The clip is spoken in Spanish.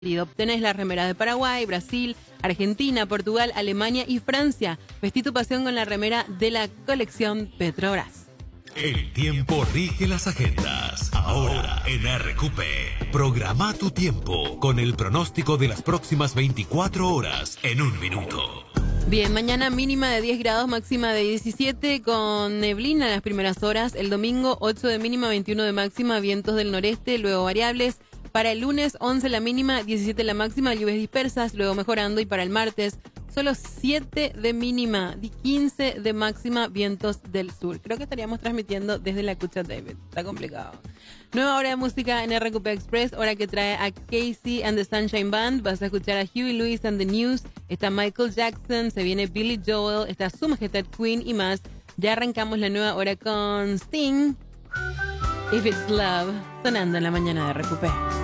Obtenés las remeras de Paraguay, Brasil, Argentina, Portugal, Alemania y Francia. Vestí tu pasión con la remera de la colección Petrobras. El tiempo rige las agendas. Ahora en RQP. Programa tu tiempo con el pronóstico de las próximas 24 horas en un minuto. Bien, mañana mínima de 10 grados, máxima de 17, con neblina en las primeras horas. El domingo 8 de mínima, 21 de máxima, vientos del noreste, luego variables. Para el lunes 11 la mínima, 17 la máxima, lluvias dispersas, luego mejorando. Y para el martes solo 7 de mínima, 15 de máxima, vientos del sur. Creo que estaríamos transmitiendo desde la Cucha David. Está complicado. Nueva hora de música en RQP Express, hora que trae a Casey and the Sunshine Band. Vas a escuchar a Huey Lewis and the News. Está Michael Jackson, se viene Billy Joel, está Su Majestad Queen y más. Ya arrancamos la nueva hora con Sting. If It's Love, sonando en la mañana de RQP.